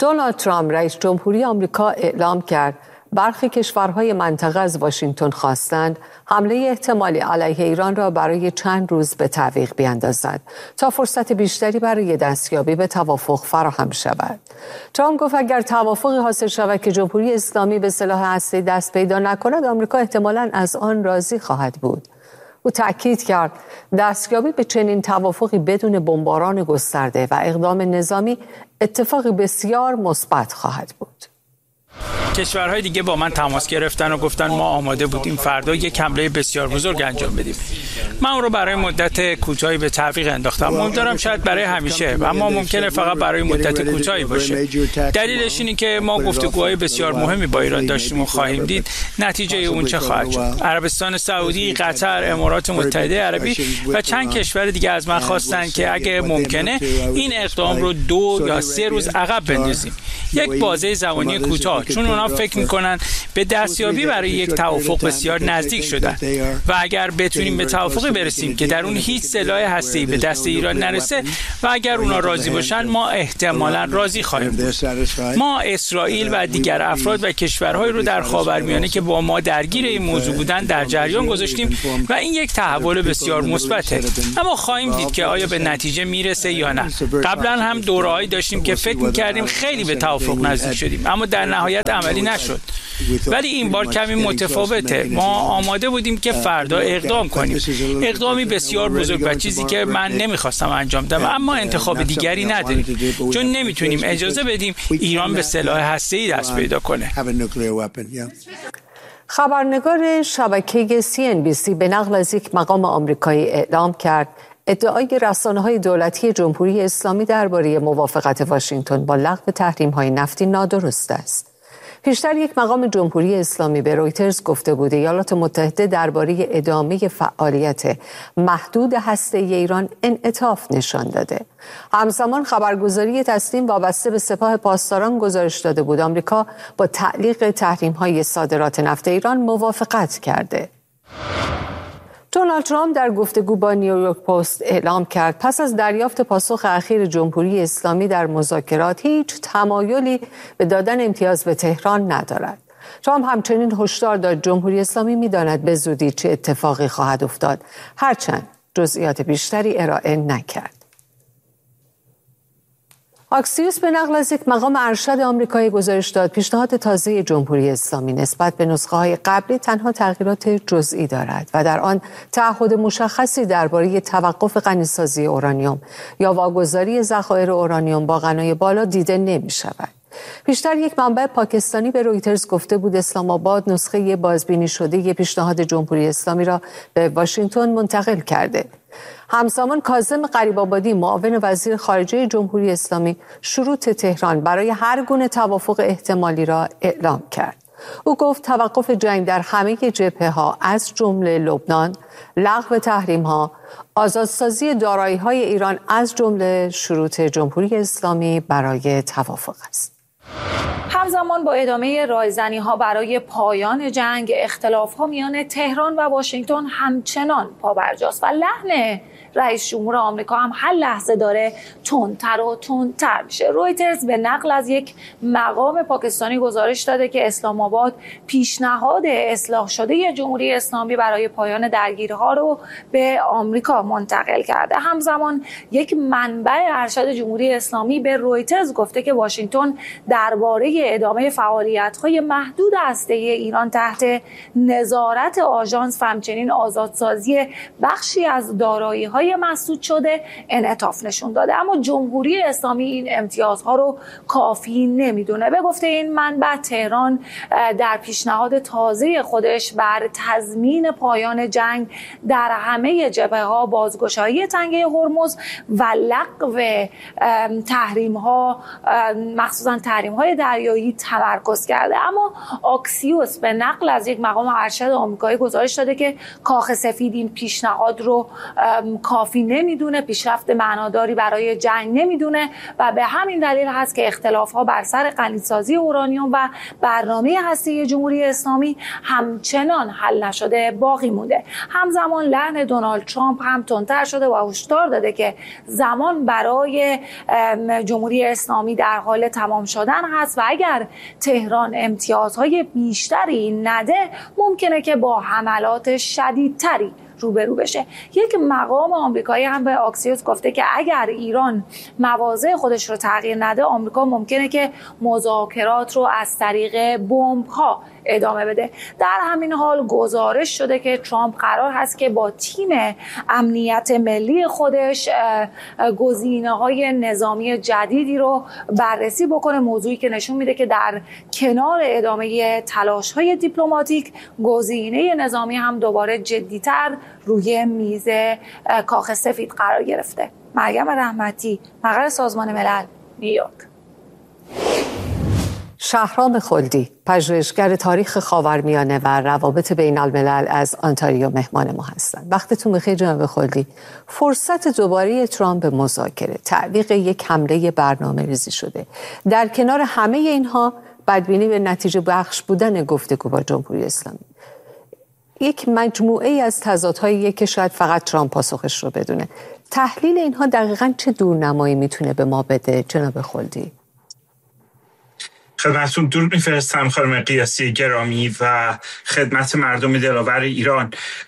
دونالد ترامپ رئیس جمهوری آمریکا اعلام کرد برخی کشورهای منطقه از واشنگتن خواستند حمله احتمالی علیه ایران را برای چند روز به تعویق بیاندازد تا فرصت بیشتری برای دستیابی به توافق فراهم شود. ترامپ گفت اگر توافقی حاصل شود که جمهوری اسلامی به سلاح هسته‌ای دست پیدا نکند، آمریکا احتمالاً از آن راضی خواهد بود. او تأکید کرد دستیابی به چنین توافقی بدون بمباران گسترده و اقدام نظامی اتفاقی بسیار مثبت خواهد بود. کشورهای دیگه با من تماس گرفتن و گفتن ما آماده بودیم فردا یک حمله بسیار بزرگ انجام بدیم. من اون رو برای مدت کوتاهی به تعویق انداختم. امیدوارم شاید برای همیشه، اما ممکنه فقط برای مدت کوتاهی باشه. دلیلش اینه که ما گفتگوهای بسیار مهمی با ایران داشتیم و خواهیم دید نتیجه اون چه خواهد شد. عربستان سعودی، قطر، امارات متحده عربی و چند کشور دیگه از من خواستن که اگه ممکنه این اقدام رو 2 یا 3 روز عقب بندازیم. یک بازه زمانی کوتاه، چون اونا فکر میکنن به دستیابی برای یک توافق بسیار نزدیک شدن و اگر بتونیم به توافقی برسیم که در اون هیچ سلاح هسته‌ای به دست ایران نرسه و اگر اونا راضی باشن ما احتمالاً راضی خواهیم بود. ما اسرائیل و دیگر افراد و کشورهایی رو در خاورمیانه که با ما درگیر این موضوع بودن در جریان گذاشتیم و این یک تحول بسیار مثبته. اما خواهیم دید که آیا به نتیجه میرسه یا نه. قبلا هم دوره‌ای داشتیم که فکر می‌کردیم خیلی به توافق نزدیک شدیم اما در نهایت عملی نشد. ولی این بار کمی متفاوته. ما آماده بودیم که فردا اقدام کنیم. اقدامی بسیار بزرگ و چیزی که من نمیخواستم انجام بدم، اما انتخاب دیگری نداریم، چون نمیتونیم اجازه بدیم ایران به سلاح هسته‌ای دست پیدا کنه. خبرنگار شبکه CNBC به نقل از یک مقام آمریکایی اعلام کرد ادعای رسانه‌های دولتی جمهوری اسلامی درباره موافقت واشنگتن با لغو تحریم‌های نفتی نادرست است. پیشتر یک مقام جمهوری اسلامی به رویترز گفته بود ایالات متحده درباره ادامه فعالیت محدود هسته‌ای ایران انعطاف نشان داده. همزمان خبرگزاری تسنیم وابسته به سپاه پاسداران گزارش داده بود آمریکا با تعلیق تحریم‌های صادرات نفت ایران موافقت کرده. دونالد ترامپ در گفتگو با نیویورک پست اعلام کرد پس از دریافت پاسخ اخیر جمهوری اسلامی در مذاکرات هیچ تمایلی به دادن امتیاز به تهران ندارد. ترامپ همچنین هشدار داد جمهوری اسلامی می‌داند به زودی چه اتفاقی خواهد افتاد، هرچند جزئیات بیشتری ارائه نکرد. آکسیوس به نقل از یک مقام ارشد آمریکایی گزارش داد پیشنهاد تازه جمهوری اسلامی نسبت به نسخه‌های قبلی تنها تغییرات جزئی دارد و در آن تعهد مشخصی درباره توقف غنیسازی اورانیوم یا واگذاری ذخایر اورانیوم با غنای بالا دیده نمی‌شود. پیشتر یک منبع پاکستانی به رویترز گفته بود اسلام آباد نسخه بازبینی شده پیشنهاد جمهوری اسلامی را به واشنگتن منتقل کرده. همزمان کاظم غریب‌آبادی معاون وزیر خارجه جمهوری اسلامی شروط تهران برای هر گونه توافق احتمالی را اعلام کرد. او گفت توقف جنگ در همه جبهه‌ها از جمله لبنان، لغو تحریم‌ها، آزادسازی دارایی‌های ایران از جمله شروط جمهوری اسلامی برای توافق است. همزمان با ادامه رایزنی‌ها برای پایان جنگ، اختلاف‌ها میان تهران و واشنگتن همچنان پابرجاست و لحن رئیس جمهور آمریکا هم هر لحظه داره تندتر و تندتر میشه. رویترز به نقل از یک مقام پاکستانی گزارش داده که اسلام آباد پیشنهاد اصلاح شده جمهوری اسلامی برای پایان درگیری‌ها رو به آمریکا منتقل کرده. همزمان یک منبع ارشد جمهوری اسلامی به رویترز گفته که واشنگتن درباره ادامه فعالیت‌های محدود هسته‌ای ایران تحت نظارت آژانس و همچنین آزادسازی بخشی از دارایی‌های مسدود شده انعطاف نشون داده، اما جمهوری اسلامی این امتیازها رو کافی نمیدونه. به گفته این منبع تهران در پیشنهاد تازه خودش بر تضمین پایان جنگ در همه جبهه‌ها، بازگشایی تنگه هرمز و لغو تحریم‌ها مخصوصاً تحریم‌های دریایی تمرکز کرده. اما آکسیوس به نقل از یک مقام ارشد آمریکایی گزارش داده که کاخ سفید این پیشنهاد رو کافی نمیدونه، پیشرفت معناداری برای جنگ نمیدونه و به همین دلیل هست که اختلاف‌ها بر سر غنی‌سازی اورانیوم و برنامه هسته‌ای جمهوری اسلامی همچنان حل نشده باقی مونده. همزمان لحن دونالد ترامپ هم تندتر شده و هشدار داده که زمان برای جمهوری اسلامی در حال تمام شدن هست و اگر تهران امتیازهای بیشتری نده ممکنه که با حملات شدیدتری روبرو بشه. یک مقام آمریکایی هم به آکسیوس گفته که اگر ایران مواضع خودش رو تغییر نده آمریکا ممکنه که مذاکرات رو از طریق بمب‌ها ادامه بده. در همین حال گزارش شده که ترامپ قرار هست که با تیم امنیت ملی خودش گزینه‌های نظامی جدیدی رو بررسی بکنه، موضوعی که نشون میده که در کنار ادامه تلاش‌های دیپلماتیک گزینه نظامی هم دوباره جدی‌تر روی میز کاخ سفید قرار گرفته. مریم رحمتی، مقر سازمان ملل، نیویورک. شهرام خلدی، پژوهشگر تاریخ خاورمیانه و روابط بین الملل از آنتاریو مهمان ما هستند. وقتتون بخیر جناب خلدی. فرصت دوباره ترامپ به مذاکره، تعلیق یک حمله برنامه‌ریزی شده. در کنار همه اینها بدبینی به نتیجه بخش بودن گفتگو با جمهوری اسلامی. یک مجموعه از تضادهایی که شاید فقط ترامپ پاسخش رو بدونه. تحلیل اینها دقیقاً چه دورنمایی میتونه به ما بده جناب خلدی؟ خدمتتون درود میفرستم خانم قیاسی گرامی و خدمت مردم دلاور ایران.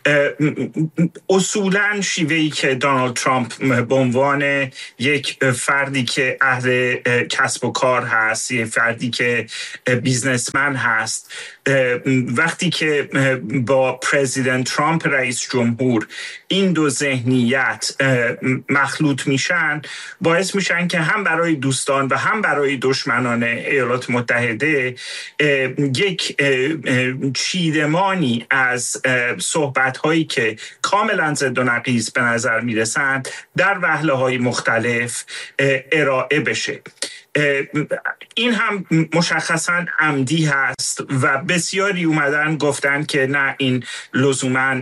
اصولاً شیوهی که دونالد ترامپ به عنوان یک فردی که اهل کسب و کار هست، یک فردی که بیزنسمن هست، وقتی که با پرزیدنت ترامپ رئیس جمهور این دو ذهنیت مخلوط میشن، باعث میشن که هم برای دوستان و هم برای دشمنان ایالات متحده یک چیدمانی از صحبت‌هایی که کاملا ضد و نقیض به نظر میرسند در وهله‌های مختلف ارائه بشه. این هم مشخصاً عمدی هست و بسیاری اومدن گفتن که نه، این لزوماً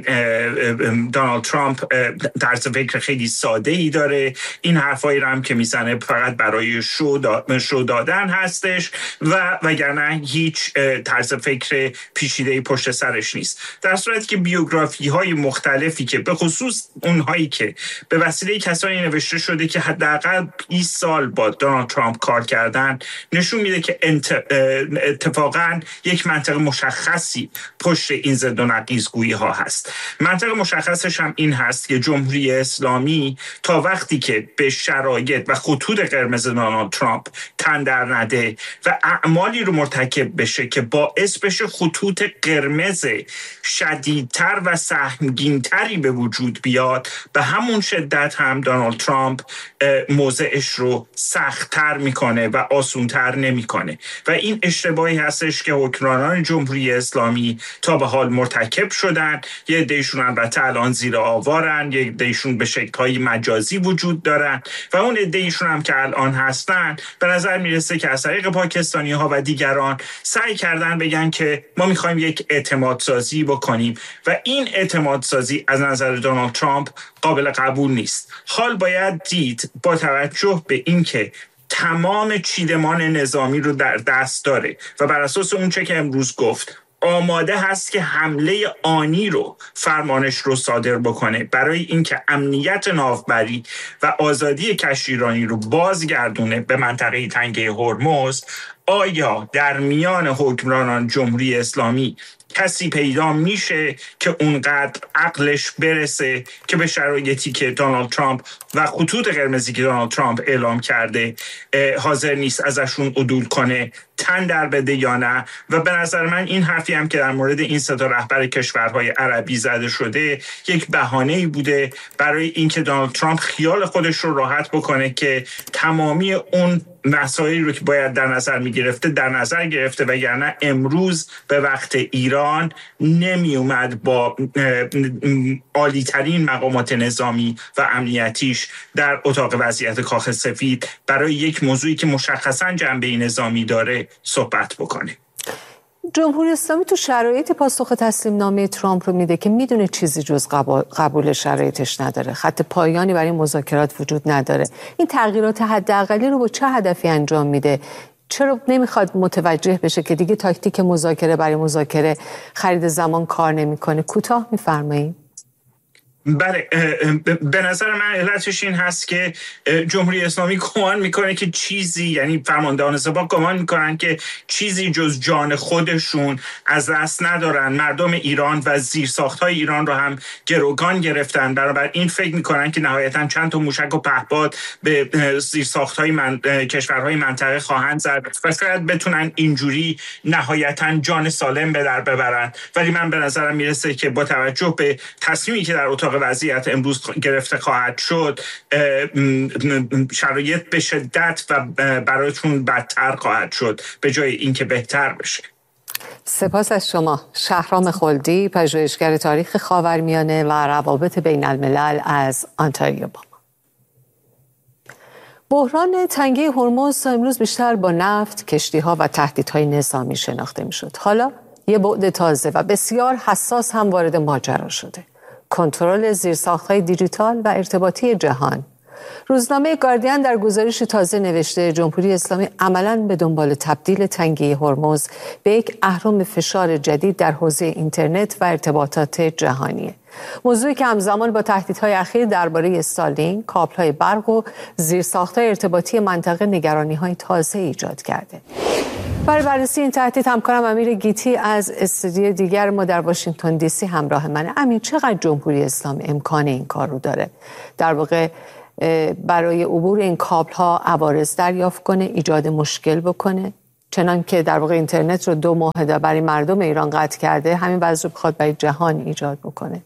دونالد ترامپ طرز فکر خیلی ساده‌ای داره، این حرفایی رو هم که میزنه فقط برای شو دادن هستش و وگرنه هیچ طرز فکر پیچیده‌ای پشت سرش نیست. در صورتی که بیوگرافی‌های مختلفی که به خصوص اونهایی که به وسیله کسانی نوشته شده که حداقل 20 سال با دونالد ترامپ کار کردن نشون میده که اتفاقاً یک منطق مشخصی پشت این ضد و نقیض‌گویی ها هست. منطق مشخصش هم این هست که جمهوری اسلامی تا وقتی که به شرایط و خطوط قرمز دونالد ترامپ تن در نده و اعمالی رو مرتکب بشه که باعث بشه خطوط قرمز شدیدتر و سهمگینتری به وجود بیاد، به همون شدت هم دونالد ترامپ موضعش رو سخت‌تر میکنه و آسونتر نمیکنه و این اشتباهی هستش که حکمرانان جمهوری اسلامی تا به حال مرتکب شدن. یه عده‌شون البته الان زیر آوارن، یه عده‌شون به شکل‌های مجازی وجود دارن و اون عده‌شون هم که الان هستن به نظر میرسه که از طریق پاکستانی‌ها و دیگران سعی کردن بگن که ما می‌خوایم یک اعتمادسازی بکنیم و این اعتمادسازی از نظر دونالد ترامپ قابل قبول نیست. حال باید دید با توجه به اینکه تمام چیدمان نظامی رو در دست داره و بر اساس اون چه که امروز گفت آماده هست که حمله آنی رو فرمانش رو صادر بکنه برای اینکه امنیت ناوبری و آزادی کشتیرانی رو بازگردونه به منطقه تنگه هرمز. آیا در میان حکمرانان جمهوری اسلامی کسی پیدا میشه که اونقدر عقلش برسه که به شرایطی که دونالد ترامپ و خطوط قرمزی که دونالد ترامپ اعلام کرده حاضر نیست ازشون عدول کنه، تن در بده یا نه؟ و به نظر من این حرفی هم که در مورد این سه تا رهبر کشورهای عربی زده شده یک بهانه‌ای بوده برای اینکه دونالد ترامپ خیال خودش رو راحت بکنه که تمامی اون مسائلی رو که باید در نظر می‌گرفته در نظر گرفته، وگرنه امروز به وقت ایران نمی اومد با عالی‌ترین مقامات نظامی و امنیتیش در اتاق وضعیت کاخ سفید برای یک موضوعی که مشخصاً جنبه نظامی داره صحبت بکنه. جمهوری اسلامی تو شرایط پاسخ تسلیم نامه ترامپ رو میده که میدونه چیزی جز قبول شرایطش نداره، خط پایانی برای مذاکرات وجود نداره. این تغییرات حداقلی رو با چه هدفی انجام میده؟ چرا نمیخواد متوجه بشه که دیگه تاکتیک مذاکره برای مذاکره خرید زمان کار نمیکنه؟ کوتاه میفرمایید. بله، به نظر من علتش این هست که جمهوری اسلامی گمان میکنه که چیزی، یعنی فرماندهان سپاه گمان میکنن که چیزی جز جان خودشون از دست ندارن. مردم ایران و زیرساختهای ایران رو هم گروگان گرفتن، برابر این فکر میکنن که نهایتا چند تا موشک و پهپاد به زیرساختهای کشورهای منطقه خواهند زد و شاید بتونن اینجوری نهایتا جان سالم به در ببرن. ولی من به نظرم میرسه که با توجه به تصمیمی که در اتاق وضعیت امروز گرفته خواهد شد، شرایط به شدت و برایشون بدتر خواهد شد به جای اینکه بهتر بشه. سپاس از شما. شهرام خلدی، پژوهشگر تاریخ خاورمیانه و روابط بین الملل از آنتاریو. بحران تنگه هرمز امروز بیشتر با نفت، کشتی‌ها و تهدیدهای نظامی شناخته می‌شد. حالا یه بعد تازه و بسیار حساس هم وارد ماجرا شده: کنترل زیرساخت‌های دیجیتال و ارتباطی جهان. روزنامه گاردین در گزارشی تازه نوشته جمهوری اسلامی عملاً به دنبال تبدیل تنگه هرمز به یک اهرم فشار جدید در حوزه اینترنت و ارتباطات جهانیه. موضوعی که همزمان با تهدیدهای اخیر درباره استارلینک، کابل‌های برق و زیرساخت‌های ارتباطی منطقه نگرانی‌های تازه ایجاد کرده. برای بررسی این تهدید همکارم امیر گیتی از استودیو دیگر ما در واشنگتن دی سی همراه منه. امیر، چقدر جمهوری اسلامی امکان این کار رو داره؟ در واقع برای عبور این کابل‌ها عوارض دریافت کنه، ایجاد مشکل بکنه، چنان که در واقع اینترنت رو 2 ماه برای مردم ایران قطع کرده، همین وضع رو بخواد برای جهان ایجاد بکنه؟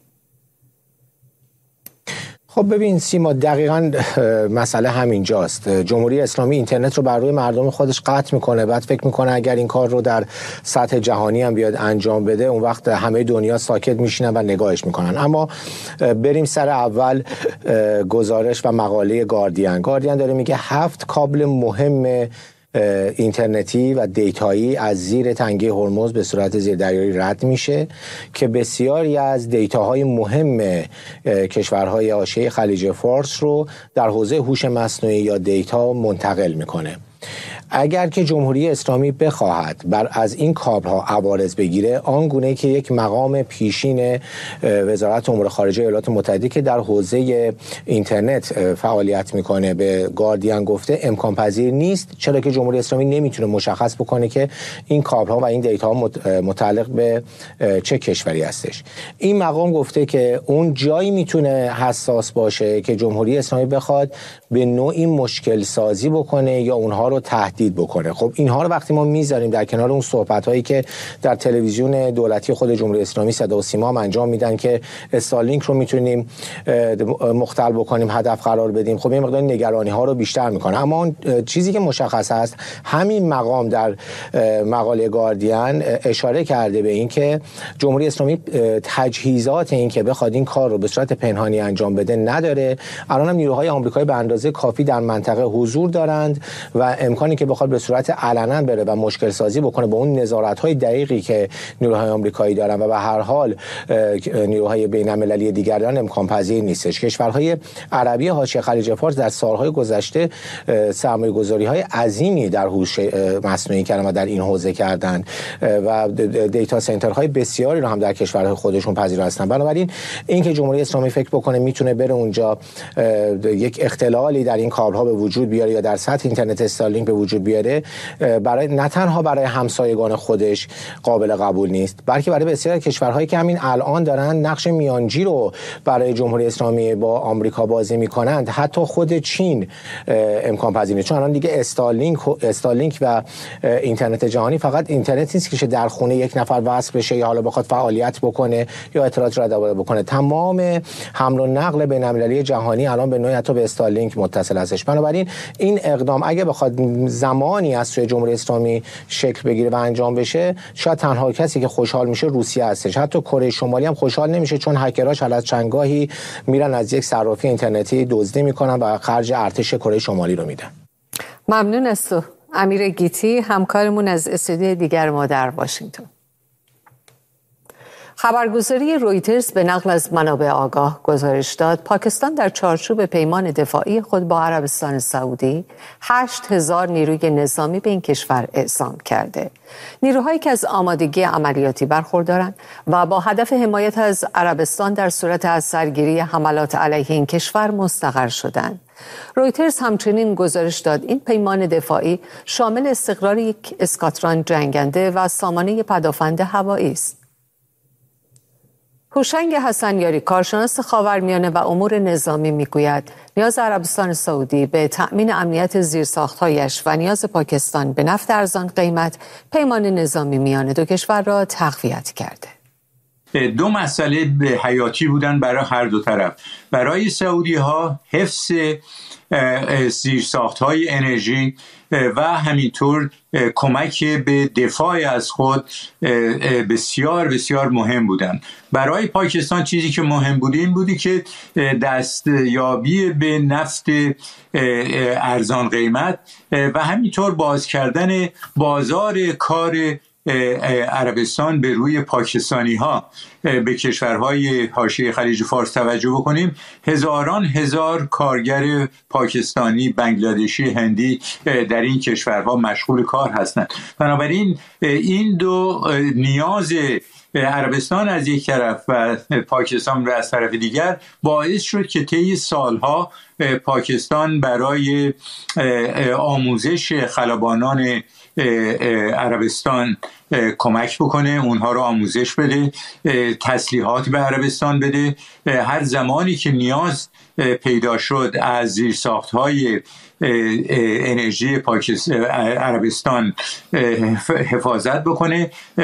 خب ببین سیما، دقیقاً مسئله همینجاست. جمهوری اسلامی اینترنت رو بر روی مردم خودش قطع میکنه، بعد فکر میکنه اگر این کار رو در سطح جهانی هم بیاد انجام بده، اون وقت همه دنیا ساکت میشینن و نگاهش میکنن. اما بریم سر اول گزارش و مقاله گاردین داره میگه 7 کابل مهم اینترنتی و دیتایی از زیر تنگه هرمز به صورت زیردریایی رد میشه که بسیاری از دیتاهای مهم کشورهای حاشیه خلیج فارس رو در حوزه هوش مصنوعی یا دیتا منتقل میکنه. اگر که جمهوری اسلامی بخواهد از این کابل ها عوارض بگیره، آنگونه که یک مقام پیشین وزارت امور خارجه ایالات متحده که در حوزه اینترنت فعالیت میکنه به گاردین گفته امکان پذیر نیست، چرا که جمهوری اسلامی نمیتونه مشخص بکنه که این کابل ها و این دیتا ها متعلق به چه کشوری هستش. این مقام گفته که اون جایی میتونه حساس باشه که جمهوری اسلامی بخواد به نوعی مشکل سازی بکنه یا اونها رو تهدید بکنه. خب اینها رو وقتی ما میذاریم در کنار اون صحبت‌هایی که در تلویزیون دولتی خود جمهوری اسلامی صدا و سیما هم انجام میدن که استارلینک رو میتونیم مختل بکنیم، هدف قرار بدیم، خب این مقدار نگرانی‌ها رو بیشتر میکنه. اما اون چیزی که مشخص است، همین مقام در مقاله گاردین اشاره کرده به این که جمهوری اسلامی تجهیزات این که بخواد این کار رو به صورت پنهانی انجام بده نداره. الان هم نیروهای آمریکایی به اندازه کافی در منطقه حضور دارند و امکانی که بخواد به صورت علنا بره و مشکل سازی بکنه با اون نظارت‌های دقیقی که نیروهای آمریکایی دارن و به هر حال نیروهای بین‌المللی دیگر دارن امکان پذیر نیستش. کشورهای عربی حاشیه خلیج فارس در سالهای گذشته سرمایه‌گذاری‌های عظیمی در هوش مصنوعی کردن و در این حوزه کردن و دیتا سنترهای بسیاری رو هم در کشورهای خودشون پذیر هستن. بنابراین اینکه جمهوری اسلامی فکر بکنه میتونه بره اونجا یک اختلالی در این کابل‌ها به وجود بیاره یا در سطح اینترنت استارلینک به وجود بیاره، برای نه تنها برای همسایگان خودش قابل قبول نیست، بلکه برای بسیاری از کشورهایی که همین الان دارن نقش میانجی رو برای جمهوری اسلامی با آمریکا بازی میکنند. حتی خود چین امکان پذیر نیست، چون الان دیگه استارلینک و اینترنت جهانی فقط اینترنت نیست که در خونه یک نفر وصل بشه یا حالا بخواد فعالیت بکنه یا اطلاعات رو بکنه. تمام حمل و نقل بین‌المللی جهانی الان به نوعی حتی به استارلینک متصل هستش. بنابراین این اقدام اگه بخواد زمانی از سوی جمهوری اسلامی شکل بگیره و انجام بشه، شاید تنها کسی که خوشحال میشه روسیه هستش. حتی کره شمالی هم خوشحال نمیشه، چون هکراش از چندگاهی میرن از یک صرافی اینترنتی دزدی میکنن و خرج ارتش کره شمالی رو میدن. ممنون از تو امیر گیتی همکارمون از استودیو دیگر ما در واشنگتن. خبرگزاری رویترز به نقل از منابع آگاه گزارش داد پاکستان در چارچوب پیمان دفاعی خود با عربستان سعودی 8,000 نیروی نظامی به این کشور اعزام کرده. نیروهایی که از آمادگی عملیاتی برخوردارند و با هدف حمایت از عربستان در صورت از سرگیری حملات علیه این کشور مستقر شدند. رویترز همچنین گزارش داد این پیمان دفاعی شامل استقرار یک اسکاتران جنگنده و سامانه پدافند هوایی است. هوشنگ حسنیاری کارشناس خاورمیانه و امور نظامی میگوید نیاز عربستان سعودی به تأمین امنیت زیرساخت‌هایش و نیاز پاکستان به نفت ارزان قیمت پیمان نظامی میان دو کشور را تقویت کرده. دو مسئله حیاتی بودن برای هر دو طرف. برای سعودی ها حفظ زیرساخت‌های انرژی و همینطور کمک به دفاع از خود بسیار بسیار مهم بودن. برای پاکستان چیزی که مهم بود این بودی که دستیابی به نفت ارزان قیمت و همینطور باز کردن بازار کار عربستان به روی پاکستانی ها. به کشورهای حاشیه خلیج فارس توجه بکنیم، هزاران هزار کارگر پاکستانی، بنگلادشی، هندی در این کشورها مشغول کار هستند. بنابراین این دو نیاز عربستان از یک طرف و پاکستان از طرف دیگر باعث شد که طی سالها پاکستان برای آموزش خلبانان عربستان کمک بکنه، اونها رو آموزش بده، تسلیحات به عربستان بده. هر زمانی که نیاز پیدا شد از زیرساخت‌های انرژی عربستان حفاظت بکنه